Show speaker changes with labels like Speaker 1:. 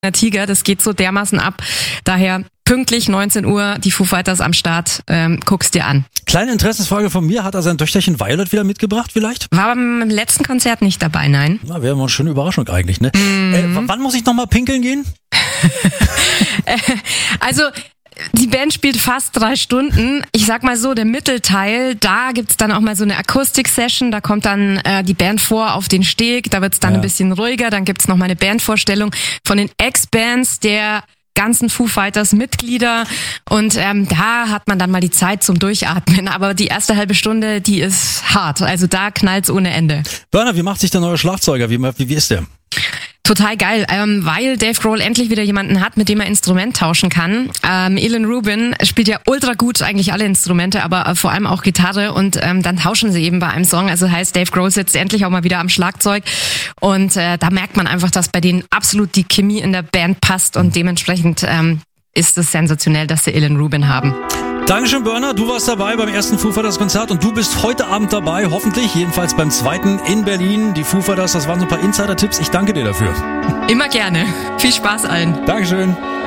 Speaker 1: Tiger, das geht so dermaßen ab. Daher pünktlich 19 Uhr, die Foo Fighters am Start, guck's dir an.
Speaker 2: Kleine Interessensfrage von mir, hat er sein Töchterchen Violet wieder mitgebracht vielleicht?
Speaker 1: War beim letzten Konzert nicht dabei, nein.
Speaker 2: Na, wäre mal eine schöne Überraschung eigentlich, ne? Wann muss ich nochmal pinkeln gehen?
Speaker 1: Also, die Band spielt fast 3 Stunden. Ich sag mal so, der Mittelteil, da gibt's dann auch mal so eine Akustik-Session. Da kommt dann die Band vor auf den Steg. Da wird's dann ein bisschen ruhiger. Dann gibt's noch mal eine Bandvorstellung von den Ex-Bands der ganzen Foo Fighters Mitglieder. Und da hat man dann mal die Zeit zum Durchatmen. Aber die erste halbe Stunde, die ist hart. Also da knallt's ohne Ende.
Speaker 2: Bernhard, wie macht sich der neue Schlagzeuger? Wie ist der?
Speaker 1: Total geil, weil Dave Grohl endlich wieder jemanden hat, mit dem er Instrument tauschen kann. Ilan Rubin spielt ja ultra gut eigentlich alle Instrumente, aber vor allem auch Gitarre und dann tauschen sie eben bei einem Song. Also heißt, Dave Grohl sitzt endlich auch mal wieder am Schlagzeug und da merkt man einfach, dass bei denen absolut die Chemie in der Band passt und dementsprechend ist es sensationell, dass sie Ilan Rubin haben.
Speaker 2: Dankeschön, Bernhard. Du warst dabei beim ersten Foo Fighters Konzert und du bist heute Abend dabei, hoffentlich, jedenfalls beim zweiten in Berlin. Die Foo Fighters, das waren so ein paar Insider-Tipps. Ich danke dir dafür.
Speaker 1: Immer gerne. Viel Spaß allen.
Speaker 2: Dankeschön.